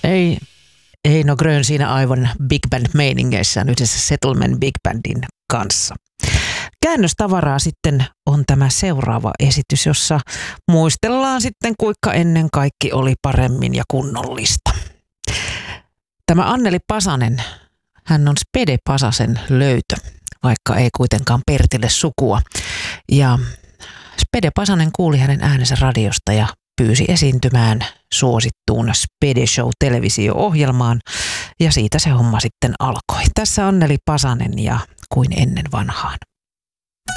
Eino Grön siinä aivan big band meiningeissään yhdessä Settlement Big Bandin kanssa. Käännöstavaraa sitten on tämä seuraava esitys, jossa muistellaan sitten kuinka ennen kaikki oli paremmin ja kunnollista. Tämä Anneli Pasanen, hän on Spede Pasasen löytö, vaikka ei kuitenkaan Pertille sukua. Ja Spede Pasanen kuuli hänen äänensä radiosta ja pyysi esiintymään suosittuun Spede Show -televisio-ohjelmaan ja siitä se homma sitten alkoi. Tässä Anneli Pasanen ja Kuin ennen vanhaan.